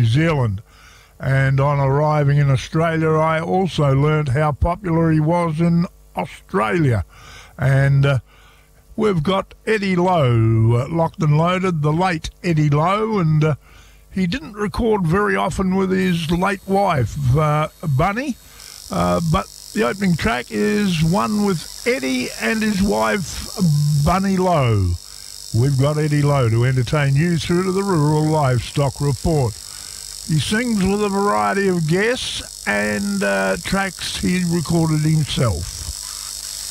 New Zealand. And on arriving in Australia, I also learnt how popular he was in Australia. And we've got Eddie Lowe, locked and loaded, the late Eddie Lowe, and he didn't record very often with his late wife, Bunny, but the opening track is one with Eddie and his wife, Bunny Lowe. We've got Eddie Lowe to entertain you through to the Rural Livestock Report. He sings with a variety of guests and tracks he recorded himself.